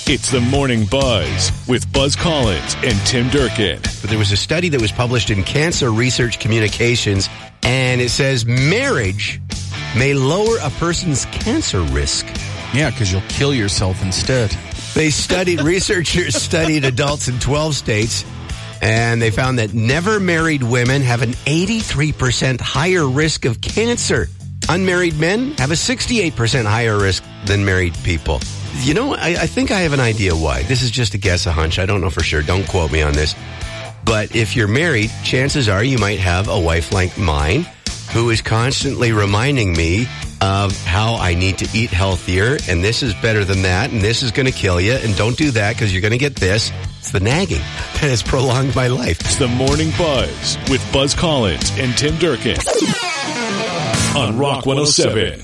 It's the Morning Buzz with Buzz Collins and Tim Durkin. But there was a study that was published in Cancer Research Communications, and it says marriage may lower a person's cancer risk. Yeah, because you'll kill yourself instead. Researchers studied adults in 12 states, and they found that never married women have an 83% higher risk of cancer. Unmarried men have a 68% higher risk than married people. You know, I think I have an idea why. This is just a guess, a hunch. I don't know for sure. Don't quote me on this. But if you're married, chances are you might have a wife like mine who is constantly reminding me of how I need to eat healthier, and this is better than that, and this is going to kill you, and don't do that because you're going to get this. It's the nagging that has prolonged my life. It's the Morning Buzz with Buzz Collins and Tim Durkin on Rock 107.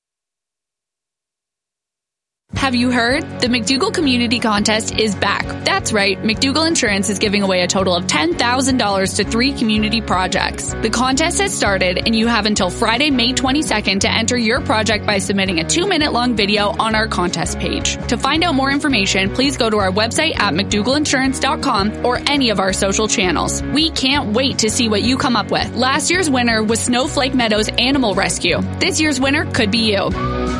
Have you heard? The McDougall Community Contest is back. That's right. McDougall Insurance is giving away a total of $10,000 to 3 community projects. The contest has started, and you have until Friday, May 22nd to enter your project by submitting a 2-minute-long video on our contest page. To find out more information, please go to our website at McDougallInsurance.com or any of our social channels. We can't wait to see what you come up with. Last year's winner was Snowflake Meadows Animal Rescue. This year's winner could be you.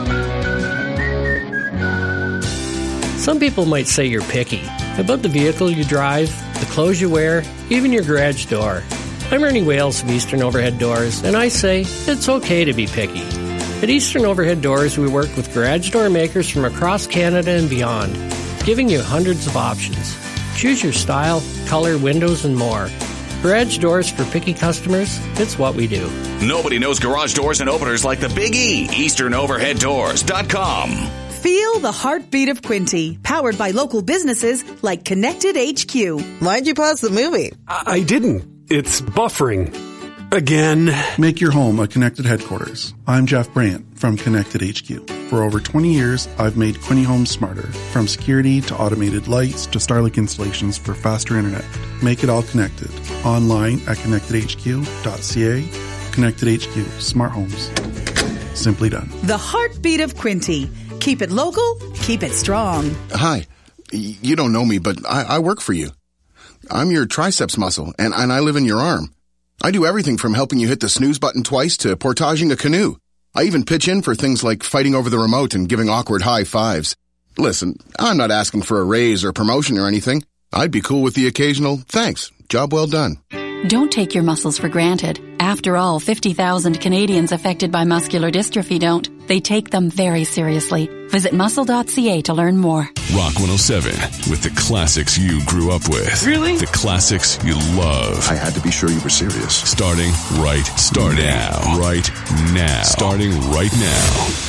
Some people might say you're picky about the vehicle you drive, the clothes you wear, even your garage door. I'm Ernie Wales of Eastern Overhead Doors, and I say it's okay to be picky. At Eastern Overhead Doors, we work with garage door makers from across Canada and beyond, giving you hundreds of options. Choose your style, color, windows, and more. Garage doors for picky customers, it's what we do. Nobody knows garage doors and openers like the Big E. EasternOverheadDoors.com. Feel the heartbeat of Quinty, powered by local businesses like Connected HQ. Why'd you pause the movie? I didn't. It's buffering. Again. Make your home a Connected headquarters. I'm Jeff Brandt from Connected HQ. For over 20 years, I've made Quinty homes smarter. From security to automated lights to Starlink installations for faster internet. Make it all connected. Online at connectedhq.ca. Connected HQ. Smart homes. Simply done. The heartbeat of Quinty. Keep it local, keep it strong. Hi. You don't know me, but I work for you. I'm your triceps muscle, and I live in your arm. I do everything from helping you hit the snooze button twice to portaging a canoe. I even pitch in for things like fighting over the remote and giving awkward high fives. Listen, I'm not asking for a raise or promotion or anything. I'd be cool with the occasional, thanks, job well done. Don't take your muscles for granted. After all, 50,000 Canadians affected by muscular dystrophy don't. They take them very seriously. Visit muscle.ca to learn more. Rock 107 with the classics you grew up with. Really? The classics you love. I had to be sure you were serious. Starting right now. Starting right now.